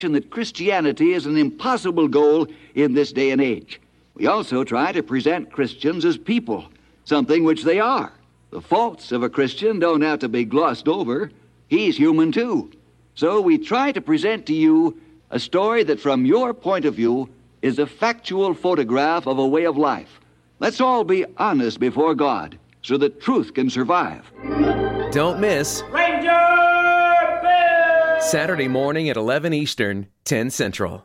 that Christianity is an impossible goal in this day and age. We also try to present Christians as people, something which they are. The faults of a Christian don't have to be glossed over. He's human too. So we try to present to you a story that from your point of view is a factual photograph of a way of life. Let's all be honest before God so that truth can survive. Don't miss Ranger Bill! Saturday morning at 11 Eastern, 10 Central.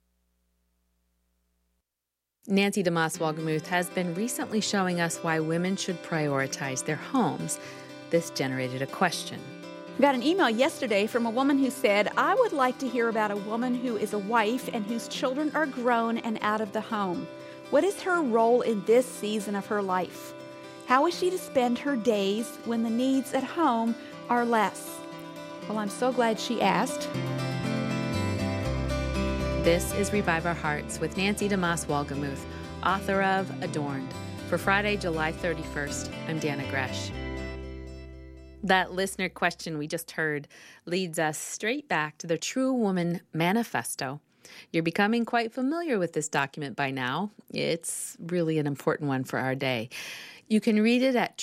Nancy DeMoss Wolgemuth has been recently showing us why women should prioritize their homes. This generated a question. I got an email yesterday from a woman who said, I would like to hear about a woman who is a wife and whose children are grown and out of the home. What is her role in this season of her life? How is she to spend her days when the needs at home are less? Well, I'm so glad she asked. This is Revive Our Hearts with Nancy DeMoss Wolgemuth, author of Adorned. For Friday, July 31st, I'm Dana Gresh. That listener question we just heard leads us straight back to the True Woman Manifesto. You're becoming quite familiar with this document by now. It's really an important one for our day. You can read it at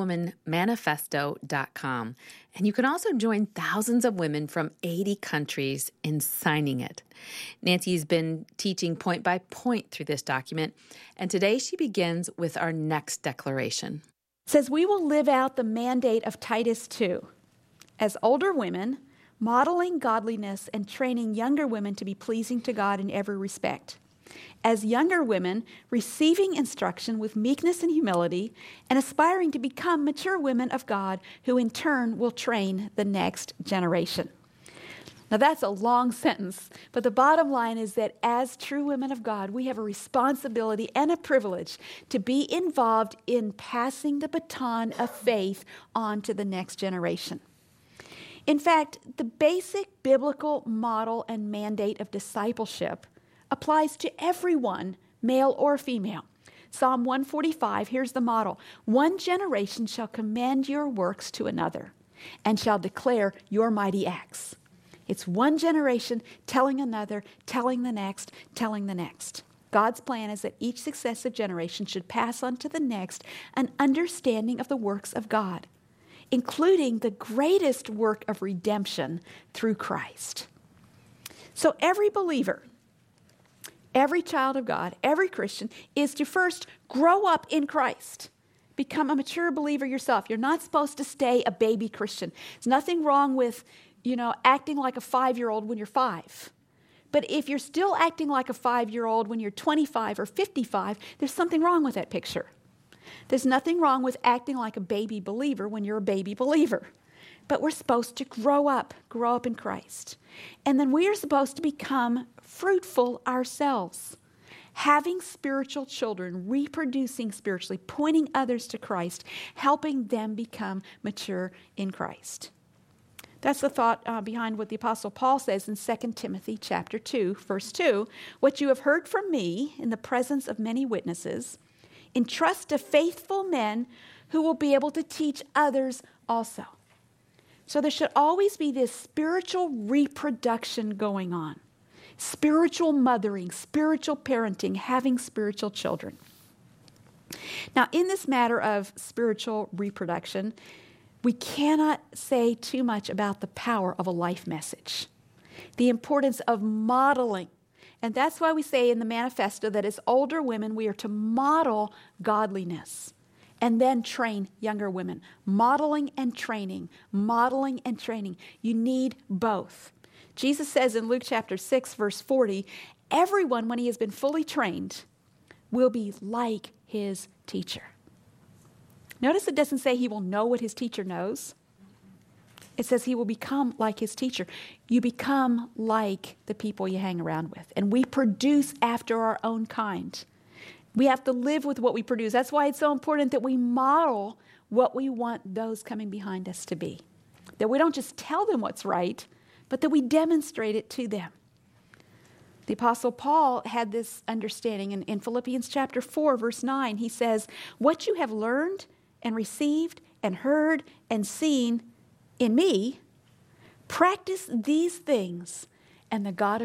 truewomanmanifesto.com. And you can also join thousands of women from 80 countries in signing it. Nancy's been teaching point by point through this document, and today she begins with our next declaration. It says, we will live out the mandate of Titus 2. As older women, modeling godliness and training younger women to be pleasing to God in every respect. As younger women, receiving instruction with meekness and humility, and aspiring to become mature women of God who in turn will train the next generation. Now that's a long sentence, but the bottom line is that as true women of God, we have a responsibility and a privilege to be involved in passing the baton of faith on to the next generation. In fact, the basic biblical model and mandate of discipleship applies to everyone, male or female. Psalm 145, here's the model. One generation shall commend your works to another and shall declare your mighty acts. It's one generation telling another, telling the next, telling the next. God's plan is that each successive generation should pass on to the next an understanding of the works of God, including the greatest work of redemption through Christ. So every believer, every child of God, every Christian is to first grow up in Christ. Become a mature believer yourself. You're not supposed to stay a baby Christian. There's nothing wrong with, acting like a 5-year-old when you're 5. But if you're still acting like a 5-year-old when you're 25 or 55, there's something wrong with that picture. There's nothing wrong with acting like a baby believer when you're a baby believer. But we're supposed to grow up in Christ. And then we are supposed to become fruitful ourselves, having spiritual children, reproducing spiritually, pointing others to Christ, helping them become mature in Christ. That's the thought behind what the Apostle Paul says in 2 Timothy chapter 2, verse 2. What you have heard from me in the presence of many witnesses, entrust to faithful men who will be able to teach others also. So there should always be this spiritual reproduction going on. Spiritual mothering, spiritual parenting, having spiritual children. Now, in this matter of spiritual reproduction, we cannot say too much about the power of a life message, the importance of modeling. And that's why we say in the manifesto that as older women, we are to model godliness and then train younger women. Modeling and training, modeling and training. You need both. Jesus says in Luke chapter 6, verse 40, everyone, when he has been fully trained, will be like his teacher. Notice it doesn't say he will know what his teacher knows. It says he will become like his teacher. You become like the people you hang around with. And we produce after our own kind. We have to live with what we produce. That's why it's so important that we model what we want those coming behind us to be. That we don't just tell them what's right, but that we demonstrate it to them. The Apostle Paul had this understanding in Philippians chapter 4, verse 9. He says, what you have learned and received and heard and seen in me, practice these things, and the God